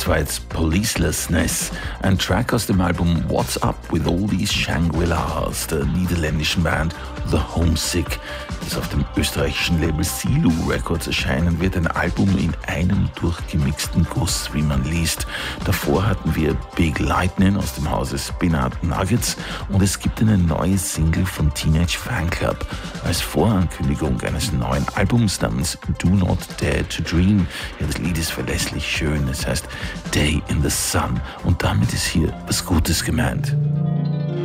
Das war jetzt Policelessness, ein Track aus dem Album What's Up with All These Shangri-Las der niederländischen Band The Homesick, das auf dem österreichischen Label Silu Records erscheinen wird. Ein Album in einem durchgemixten Guss, wie man liest. Davor hatten wir Big Lightning aus dem Hause Spinat Nuggets und es gibt eine neue Single von Teenage Fanclub als Vorankündigung eines neuen Albums namens Do Not Dare to Dream. Ja, das Lied ist verlässlich schön, es heißt Day in the Sun und damit ist hier was Gutes gemeint.